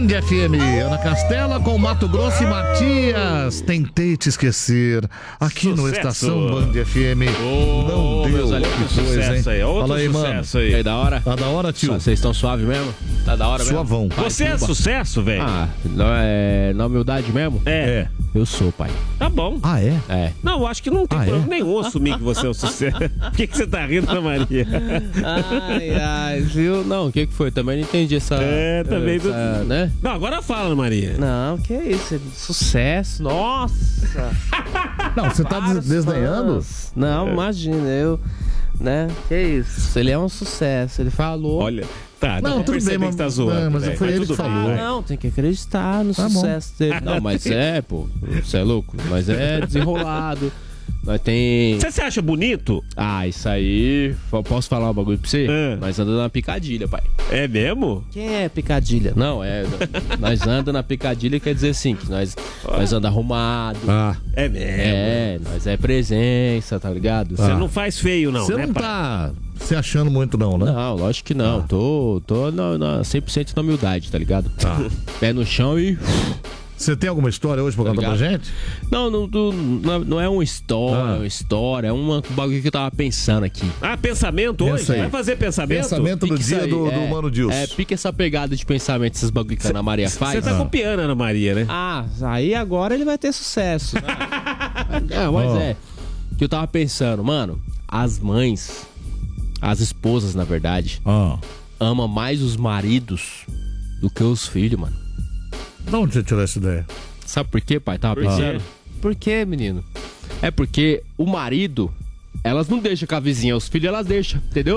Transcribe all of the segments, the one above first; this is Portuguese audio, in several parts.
Band FM, Ana Castela com Mato Grosso e Matias. Tentei te esquecer. Aqui no Estação Band FM. Não deu. Que coisa, hein? Fala aí, mano. Aí, da hora? Tá da hora, tio? Vocês estão suave mesmo? Tá da hora mesmo? Suavão. Você é sucesso, velho? Ah, na humildade mesmo? É. Eu sou, pai. Tá bom. Ah, é? É. Não, eu acho que não tem problema nenhum assumir que você é um sucesso. Por que você tá rindo, Ana Maria? Ai, viu? Não, o que foi? Também não entendi essa... também... né? Não, agora fala, Ana Maria. Não, que isso? Sucesso, nossa. Não, você tá desdenhando? Não, imagina, né? Que isso? Ele é um sucesso, ele falou... Olha... Tá, não, tudo bem, mas tá zoando. Mas foi ele que falou. Não, tem que acreditar no sucesso dele. Não, mas pô, você é louco. Mas é desenrolado. Mas tem... Você se acha bonito? Ah, isso aí... Posso falar um bagulho pra você? Nós andamos na picadilha, pai. É mesmo? Quem é picadilha? Não, nós andamos na picadilha, quer dizer assim, que nós andamos arrumado. Ah. É mesmo? Nós é presença, tá ligado? Você não faz feio, não, Você né, não pai? tá se achando muito, não, né? Não, lógico que não. Tô 100% na humildade, tá ligado? Pé no chão e... Você tem alguma história hoje pra contar pra gente? Não é uma história, é um bagulho que eu tava pensando aqui. Ah, pensamento hoje? Vai fazer pensamento? Pensamento do dia do Mano Dilson. Pica essa pegada de pensamento, esses bagulho que a Ana Maria faz. Você tá copiando a Ana Maria, né? Ah, aí agora ele vai ter sucesso. Mas que eu tava pensando, mano, as mães, as esposas, na verdade, amam mais os maridos do que os filhos, mano. De onde você tirou essa ideia? Sabe por quê, pai? Tava pensando. Por quê, menino? É porque o marido, elas não deixam com a vizinha, os filhos elas deixam, entendeu?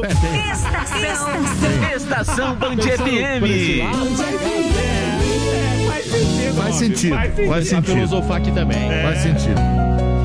Estação Band FM. Faz sentido. Filosofar aqui também. Faz sentido.